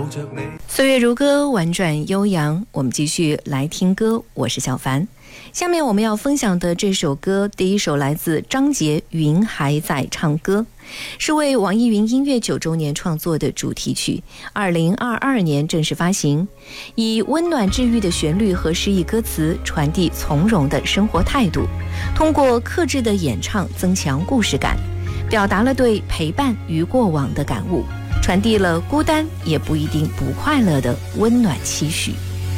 岁月如歌，婉转悠扬。我们继续来听歌，我是小凡。下面我们要分享的这首歌，第一首来自张杰《云还在唱歌》，是为网易云音乐9周年创作的主题曲，2022年正式发行，以温暖治愈的旋律和诗意歌词传递从容的生活态度，通过克制的演唱增强故事感，表达了对陪伴与过往的感悟，传递了孤单也不一定不快乐的温暖期许。